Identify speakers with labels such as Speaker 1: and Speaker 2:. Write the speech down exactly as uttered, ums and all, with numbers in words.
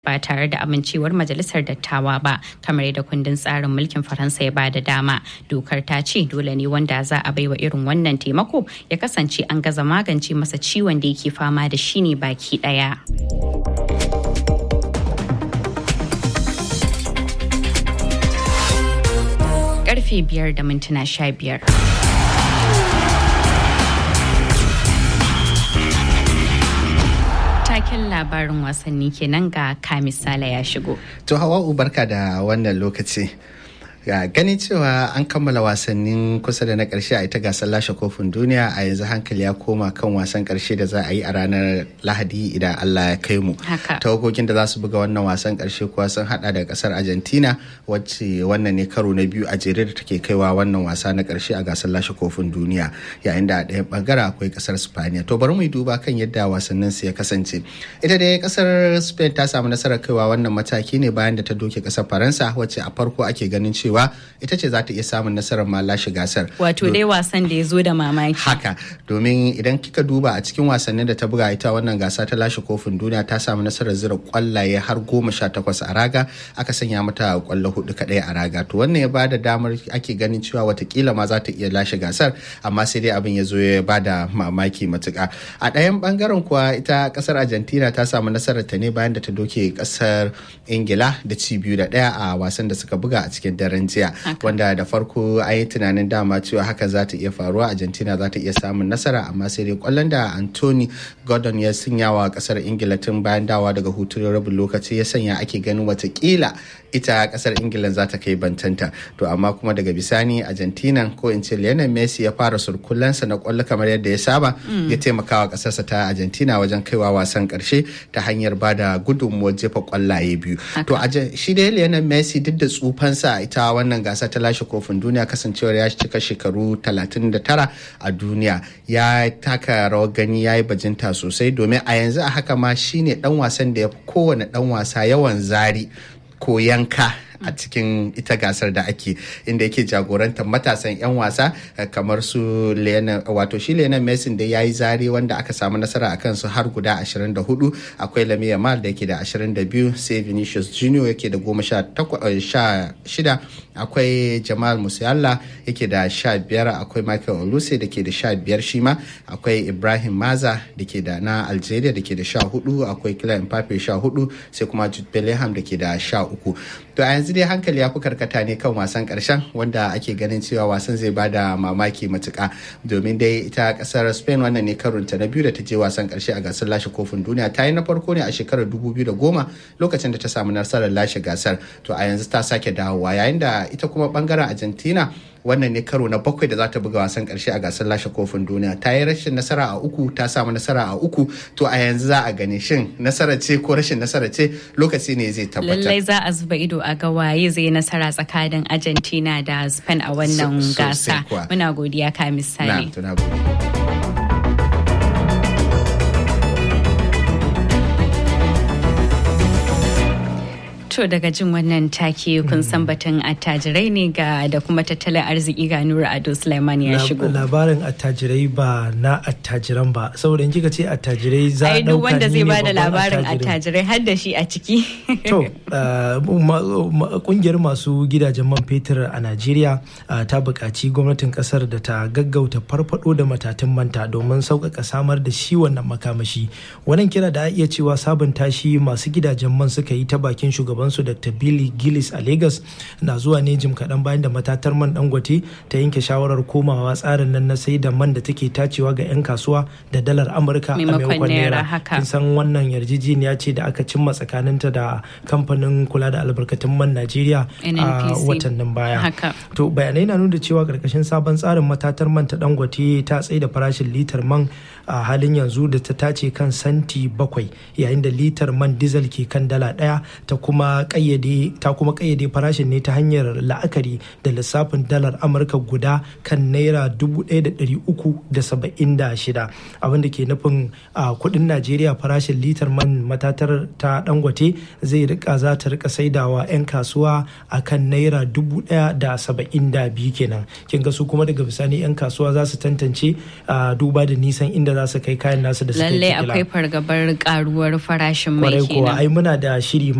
Speaker 1: ba tare da amincewar majalisar dattawa ba kamar yadda kundin tsarin mulkin Faransa ya bada dama. Dokar ta ce dole ne wanda za a baiwa irin wannan taimako ya kasance an gaza magance masa ciwon da yake fama da shi ne baki daya. Karfe biyar da mintuna sha biyar. Taken labarin wasanni kenan ga Kamisala ya shigo.
Speaker 2: To Hawa'u barka da wannan lokaci. Ga ganin cewa an kammala wasannin kusa da na ƙarshe a ita gasar lashe kofin duniya, a yanzu hankali ya koma kan wasan ƙarshe da za a yi a ranar Lahadi idan Allah ya kai mu. Tawagogin da za su buga wannan wasan ƙarshe kuwa sun hada da ƙasar Argentina, wacce wannan ne karo na biyu a jere da take kaiwa wannan wasa na ƙarshe a gasar lashe kofin duniya, yayin da a ɗayan ɓangare akwai ƙasar Spaniya. To bari mu yi duba kan yadda wasannin su ya kasance. Ita dai ƙasar Spain ta samu nasarar kaiwa wannan mataki ne bayan da ta doke ƙasar Faransa, wacce a farko ake ganin cewa ita ce za ta iya samun nasarar ma lashe gasar.
Speaker 1: Wato dai wasan da ya zo da mamaki.
Speaker 2: Haka, domin idan kika duba a cikin wasannin da ta buga ita wannan gasa ta lashe kofin duniya ta samu nasarar zira kwallaye har goma sha takwas a raga, aka sanya mata kwallo hudu kadai a raga. To wannan ya bada damar ake ganin cewa watakila ma za ta iya lashe gasar, amma sai dai abin ya zo ya bada mamaki matuka. A ɗayan bangaren kuwa ita kasar Argentina ta samu nasarar ta ne bayan da ta doke kasar Ingila da ci biyu da ɗaya a wasan da suka buga a cikin daren jiya, wanda da farko an yi tunanin dama cewa haka za ta iya faruwa, Argentina za ta iya samun nasara, amma sai dai kwallon da Anthony Gordon ya sanya wa kasar Ingila tun bayan dawa daga hutun rabin lokaci ya sanya ake ganin watakila ita kasar Ingila za ta kai bantanta. To amma kuma daga bisani Argentina, ko in ce Lionel Messi, ya fara surkullansa na kwallo kamar yadda ya saba, ya taimakawa kasarsa ta Argentina wajen kaiwa wasan karshe ta hanyar bada gudunmuwar jefa kwallaye biyu. To shi dai Lionel Messi duk da tsufansa ita wannan gasa ta lashe kofin duniya, kasancewar ya cika shekaru talatin da tara a duniya, ya taka rawar gani, ya yi bajinta sosai, domin a yanzu a haka ma shine dan wasan da ya fi kowane dan wasa yawan zari ko yanka a cikin ita gasar da ake, inda yake jagorantar matasan 'yan wasa kamar su Lionel, wato shi Lionel Messi da ya yi zare wanda aka samu nasara a kansu har guda ashirin da hudu. Akwai Lamine Yamal da yake da ashirin da biyu, sai Vinicius Junior yake da goma sha shida, akwai Jamal Musiala yake da sha biyar, akwai Michael Olise da ke da sha biyar shi ma, akwai Ibrahim Maza da ke da na Algeria da ke da sha hudu, akwai Kylian Mbappe sha hudu, sai kuma Jude Bellingham da ke da sha uku. To a yanzu dai hankali ya fi karkata ne kan wasan karshen, wanda ake ganin cewa wasan zai bada mamaki matuka, domin dai ita kasar Spain wannan ne karunta na biyu da ta je wasan karshe a gasar lashe kofin duniya. Ta yi na farko ne a shekarar dubu biyu da goma lokacin da ta samu nasarar lashe gasar. To a yanzu ta sake dawowa, yayin da ita kuma bangaren Argentina wannan ne karo na bakwai da za ta buga wasan karshe a gasar lashe kofin duniya. Ta yi rashin nasara a uku, ta samu nasara a uku. To a yanzu za a gani shin nasara ce ko rashin nasara ce, lokaci ne zai tabbatar.
Speaker 1: Lallai za a zuba ido a ga waye zai nasara tsakanin Argentina da Spain a wannan so, gasa. Muna godiya ka misali.
Speaker 2: Na, godiya.
Speaker 1: To daga jin wannan take kun san batun attajirai ne ga da kuma tattalin arziki ga Nura Ado Sulaiman ya shigo.
Speaker 3: Labarin attajirai ba na attajiran ba, saboda in kika ce attajirai za a dauka ni ne babban attajiri. Ai duk
Speaker 1: wanda zai bada labarin attajirai har da shi a ciki.
Speaker 3: To kungiyar masu gidajen man fetur a Najeriya ta buƙaci gwamnatin kasar da ta gaggauta farfado da matatun manta domin sauƙaƙa samar da shi wannan makamashi. Wannan kira da a iya cewa sabunta shi masu gidajen man suka yi ta bakin shugaban su Doctor Billy Gillis a Lagos na zuwa ne jim kaɗan bayan da matatar man Dangote ta yanke shawarar komawa tsarin nan na sai da man da take tacewa ga 'yan kasuwa da dalar Amurka a maimakon naira. Kin san wannan yarjejeniya ce da aka cimma tsakaninta da kamfanin kula da albarkatun man Najeriya a watannin baya. To bayanai na nuna cewa karkashin sabon tsarin matatar man ta Dangote ta tsaye da farashin litar man a halin yanzu da ta tace kan santi bakwai, yayin da litar man diesel ke kan dala ɗaya, ta kuma kuma kayyade ta kuma kayyade farashin ne ta hanyar la'akari da lissafin dalar Amurka guda kan naira dubu ɗaya da ɗari uku da saba'in da shida, abinda ke nufin a kudin Najeriya farashin litar man matatar ta Dangote zai rika za ta rika saidawa 'yan kasuwa akan naira dubu ɗaya da saba'in da biyu kenan. Kin ga su kuma daga bisani 'yan kasuwa za su tantance a duba da nisan inda za su kai kayan nasu da suke
Speaker 1: lalle akwai fargabar karuwar farashin mai kenan.
Speaker 3: Kwarai kuwa ai muna da shiri